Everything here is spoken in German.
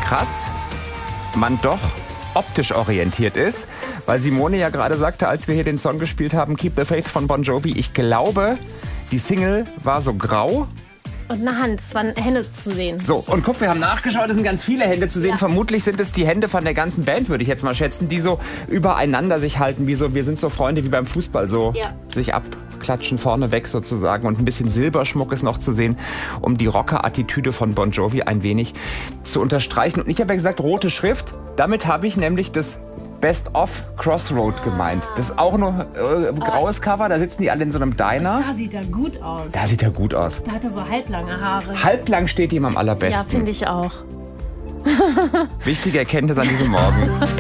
krass man doch optisch orientiert ist. Weil Simone ja gerade sagte, als wir hier den Song gespielt haben, Keep the Faith von Bon Jovi, ich glaube, die Single war so grau. Und eine Hand, es waren Hände zu sehen. So, und guck, wir haben nachgeschaut, es sind ganz viele Hände zu sehen. Ja. Vermutlich sind es die Hände von der ganzen Band, würde ich jetzt mal schätzen, die so übereinander sich halten, wie so, wir sind so Freunde wie beim Fußball, so sich abklatschen vorne weg sozusagen. Und ein bisschen Silberschmuck ist noch zu sehen, um die Rocker-Attitüde von Bon Jovi ein wenig zu unterstreichen. Und ich habe ja gesagt, rote Schrift, damit habe ich nämlich das Best of Crossroad gemeint. Das ist auch nur graues Cover, da sitzen die alle in so einem Diner. Da sieht er gut aus. Da sieht er gut aus. Da hat er so halblange Haare. Halblang steht ihm am allerbesten. Ja, finde ich auch. Wichtige Erkenntnis an diesem Morgen.